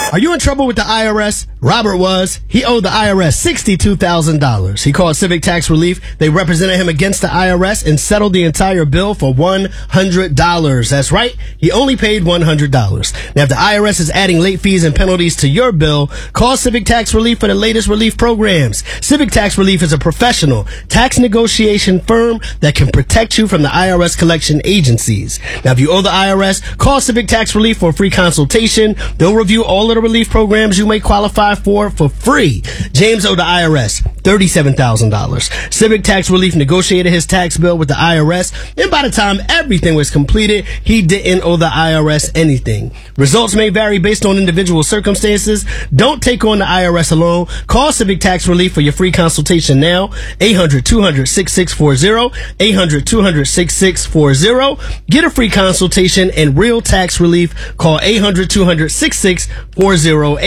Are you in trouble with the IRS? Robert was. He owed the IRS $62,000. He called Civic Tax Relief. They represented him against the IRS and settled the entire bill for $100. That's right. He only paid $100. Now, if the IRS is adding late fees and penalties to your bill, call Civic Tax Relief for the latest relief programs. Civic Tax Relief is a professional tax negotiation firm that can protect you from the IRS collection agencies. Now, if you owe the IRS, call Civic Tax Relief for a free consultation. They'll review all of the relief programs you may qualify for free. James owed the IRS $37,000. Civic Tax Relief negotiated his tax bill with the IRS, and by the time everything was completed, he didn't owe the IRS anything. Results may vary based on individual circumstances. Don't take on the IRS alone. Call Civic Tax Relief for your free consultation now. 800-200-6640. 800-200-6640. Get a free consultation and real tax relief. Call 800-200-6640.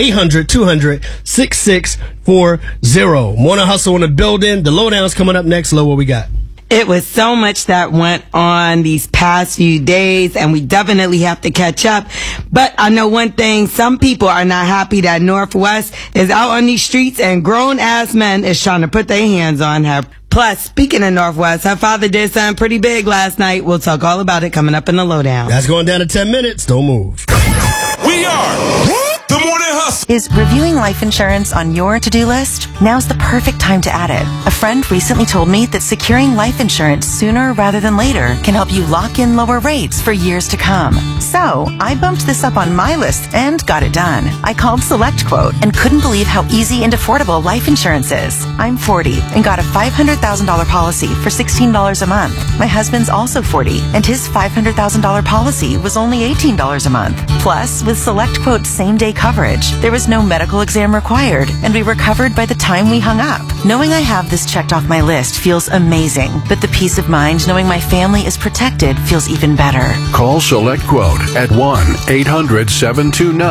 800-200-6640. Morning Hustle in the building. The lowdown's coming up next. Lo, what we got? It was so much that went on these past few days, and we definitely have to catch up. But I know one thing, some people are not happy that Northwest is out on these streets and grown-ass men is trying to put their hands on her. Plus, speaking of Northwest, her father did something pretty big last night. We'll talk all about it coming up in the lowdown. That's going down in 10 minutes. Don't move. We are the Morning Hustle. Is reviewing life insurance on your to-do list? Now's the perfect time to add it. A friend recently told me that securing life insurance sooner rather than later can help you lock in lower rates for years to come. So, I bumped this up on my list and got it done. I called SelectQuote and couldn't believe how easy and affordable life insurance is. I'm 40 and got a $500,000 policy for $16 a month. My husband's also 40 and his $500,000 policy was only $18 a month. Plus, with SelectQuote's same-day coverage, there was no medical exam required, and we were covered by the time we hung up. Knowing I have this checked off my list feels amazing, but the peace of mind knowing my family is protected feels even better. Call SelectQuote at 1-800-729